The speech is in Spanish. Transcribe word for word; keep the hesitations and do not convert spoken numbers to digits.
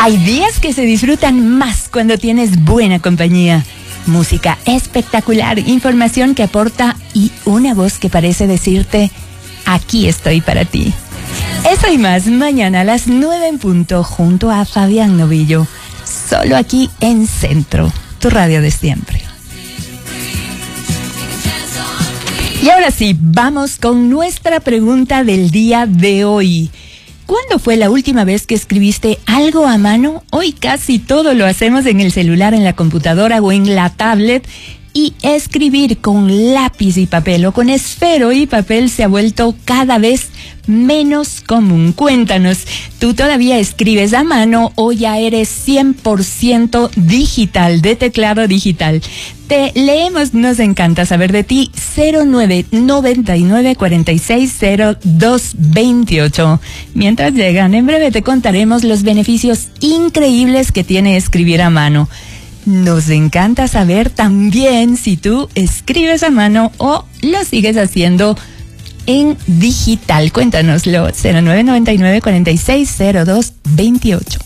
Hay días que se disfrutan más cuando tienes buena compañía. Música espectacular, información que aporta y una voz que parece decirte, aquí estoy para ti. Eso y más mañana a las nueve en punto junto a Fabián Novillo. Solo aquí en Centro, tu radio de siempre. Y ahora sí, vamos con nuestra pregunta del día de hoy. ¿Cuándo fue la última vez que escribiste algo a mano? Hoy casi todo lo hacemos en el celular, en la computadora o en la tablet. Y escribir con lápiz y papel o con esfero y papel se ha vuelto cada vez menos común. Cuéntanos, ¿tú todavía escribes a mano o ya eres cien por ciento digital, de teclado digital? Te leemos, nos encanta saber de ti. Cero nueve noventa y nueve cuarenta y seis cero dos veintiocho. Mientras llegan, en breve te contaremos los beneficios increíbles que tiene escribir a mano. Nos encanta saber también si tú escribes a mano o lo sigues haciendo en digital. Cuéntanoslo, cero nueve noventa y nueve cuarenta y seis cero dos veintiocho.